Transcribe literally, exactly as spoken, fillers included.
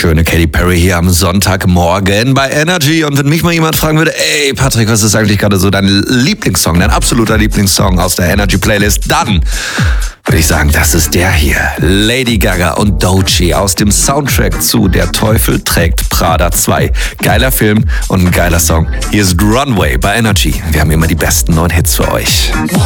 Schöne Katy Perry hier am Sonntagmorgen bei Energy. Und wenn mich mal jemand fragen würde, ey Patrick, was ist eigentlich gerade so dein Lieblingssong, dein absoluter Lieblingssong aus der Energy Playlist, dann würde ich sagen, das ist der hier. Lady Gaga und Doechii aus dem Soundtrack zu Der Teufel trägt Prada zwei. Geiler Film und ein geiler Song. Hier ist Runway bei Energy. Wir haben immer die besten neuen Hits für euch.